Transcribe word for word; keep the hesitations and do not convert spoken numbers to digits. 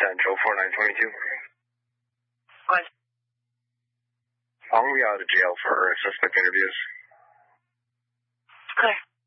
Central four nine two two. What? I'll be out of jail for suspect interviews. Okay.